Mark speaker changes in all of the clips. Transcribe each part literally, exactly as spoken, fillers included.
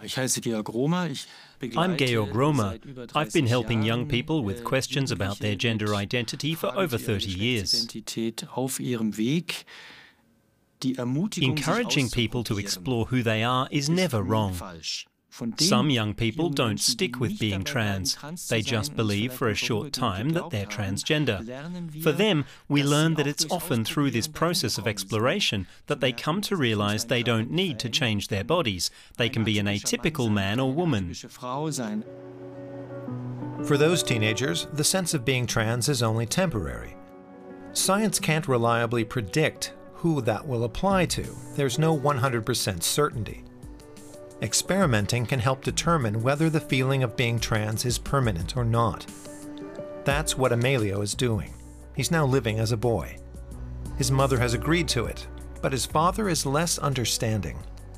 Speaker 1: I'm Georg Romer. I've been helping young people with questions about their gender identity for over thirty years. Encouraging people to explore who they are is never wrong. Some young people don't stick with being trans. They just believe for a short time that they're transgender. For them, we learn that it's often through this process of exploration that they come to realize they don't need to change their bodies. They can be an atypical man or woman.
Speaker 2: For those teenagers, the sense of being trans is only temporary. Science can't reliably predict who that will apply to. There's no one hundred percent certainty. Experimenting can help determine whether the feeling of being trans is permanent or not. That's what Emilio is doing. He's now living as a boy. His mother has agreed to it, but his father is less understanding.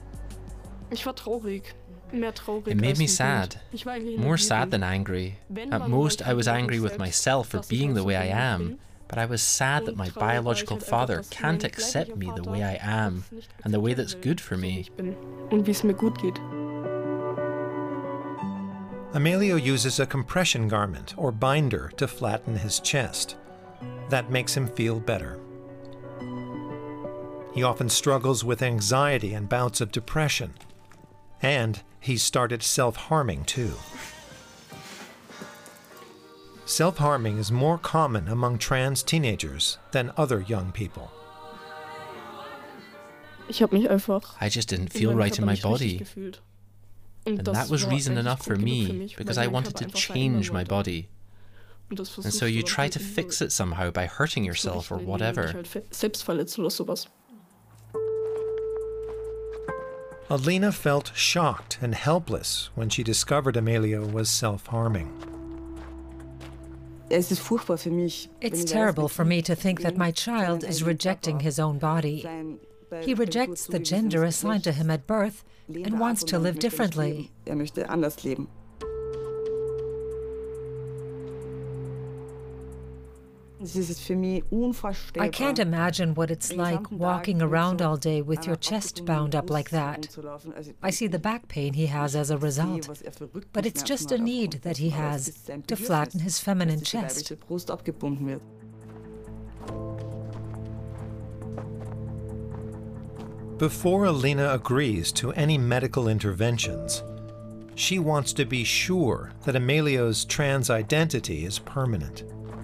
Speaker 3: It made me sad, more sad than angry. At most, I was angry with myself for being the way I am, but I was sad that my biological father can't accept me the way I am and the way that's good for me.
Speaker 2: Emilio uses a compression garment or binder to flatten his chest. That makes him feel better. He often struggles with anxiety and bouts of depression. And he's started self-harming too. Self-harming is more common among trans teenagers than other young people.
Speaker 3: I just didn't feel right in my body. And that was reason enough for me, because I wanted to change my body. And so you try to fix it somehow by hurting yourself or whatever.
Speaker 2: Alina felt shocked and helpless when she discovered Emilio was self-harming.
Speaker 4: It's terrible for me to think that my child is rejecting his own body. He rejects the gender assigned to him at birth and wants to live differently. I can't imagine what it's like walking around all day with your chest bound up like that. I see the back pain he has as a result, but it's just a need that he has to flatten his feminine chest.
Speaker 2: Before Alina agrees to any medical interventions, she wants to be sure that Emilio's trans identity is permanent.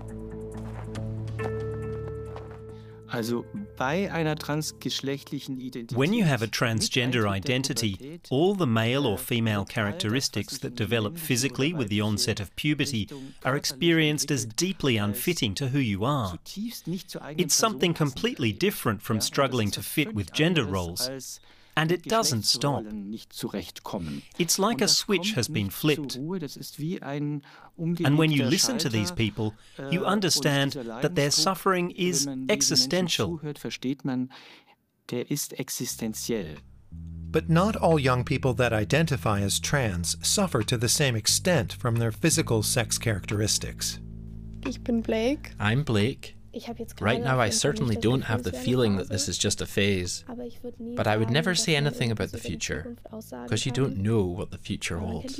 Speaker 1: When you have a transgender identity, all the male or female characteristics that develop physically with the onset of puberty are experienced as deeply unfitting to who you are. It's something completely different from struggling to fit with gender roles. And it doesn't stop. It's like a switch has been flipped. And when you listen to these people, you understand that their suffering is existential.
Speaker 2: But not all young people that identify as trans suffer to the same extent from their physical sex characteristics.
Speaker 3: I'm Blake. Right now, I certainly don't have the feeling that this is just a phase, but I would never say anything about the future, because you don't know what the future holds.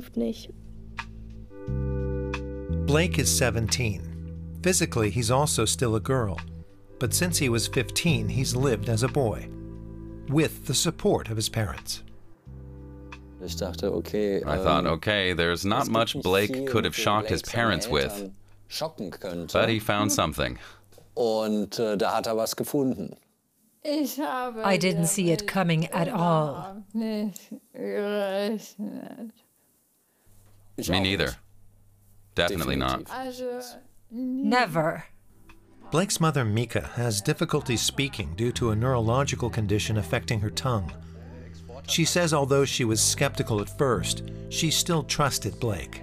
Speaker 2: Blake is seventeen. Physically, he's also still a girl, but since he was fifteen, he's lived as a boy, with the support of his parents.
Speaker 5: I thought, okay, there's not much Blake could have shocked his parents with. But he found something.
Speaker 4: I didn't see it coming at all.
Speaker 5: Me neither. Definitely not.
Speaker 4: Never.
Speaker 2: Blake's mother, Mika, has difficulty speaking due to a neurological condition affecting her tongue. She says although she was skeptical at first, she still trusted Blake.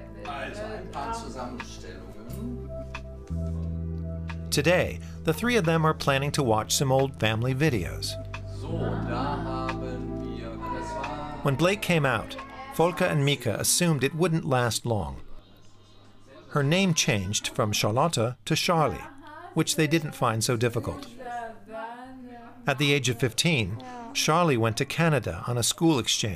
Speaker 2: Today, the three of them are planning to watch some old family videos. When Blake came out, Volker and Mika assumed it wouldn't last long. Her name changed from Charlotte to Charlie, which they didn't find so difficult. At the age of fifteen, Charlie went to Canada on a school exchange.